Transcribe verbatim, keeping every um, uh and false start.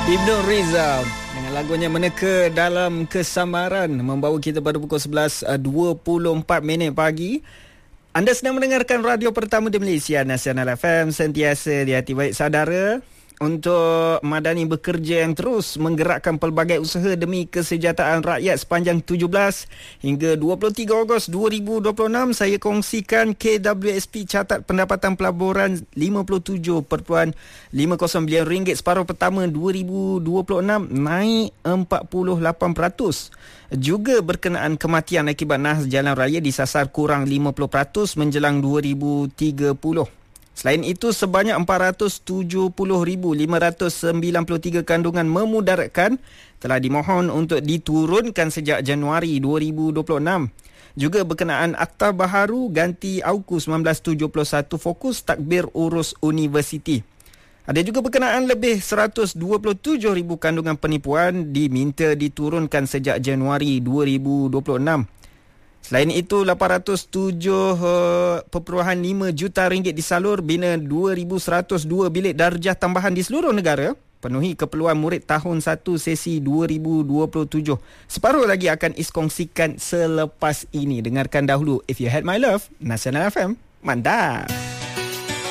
Ibnu Rizal dengan lagunya Meneka Dalam Kesamaran membawa kita pada pukul sebelas dua puluh empat minit pagi. Anda sedang mendengarkan radio pertama di Malaysia, Nasional F M, sentiasa di hati baik saudara. Untuk Madani bekerja yang terus menggerakkan pelbagai usaha demi kesejahteraan rakyat sepanjang tujuh belas hingga dua puluh tiga Ogos dua ribu dua puluh enam, saya kongsikan K W S P catat pendapatan pelaburan lima puluh tujuh perpuluhan lima kosong bilion ringgit separuh pertama dua ribu dua puluh enam, naik empat puluh lapan peratus. Juga berkenaan kematian akibat nahas jalan raya disasar kurang lima puluh peratus menjelang dua ribu tiga puluh. Selain itu, sebanyak empat ratus tujuh puluh ribu lima ratus sembilan puluh tiga kandungan memudaratkan telah dimohon untuk diturunkan sejak Januari dua ribu dua puluh enam. Juga berkenaan Akta Baharu ganti A U K U sembilan belas tujuh puluh satu, fokus takbir urus universiti. Ada juga berkenaan lebih seratus dua puluh tujuh ribu kandungan penipuan diminta diturunkan sejak Januari dua ribu dua puluh enam. Selain itu, lapan ratus tujuh perpuluhan lima juta ringgit disalur bina dua ribu seratus dua bilik darjah tambahan di seluruh negara, penuhi keperluan murid tahun satu sesi dua ribu dua puluh tujuh. Separuh lagi akan iskongsikan selepas ini. Dengarkan dahulu If You Had My Love, Nasional F M. Mantap!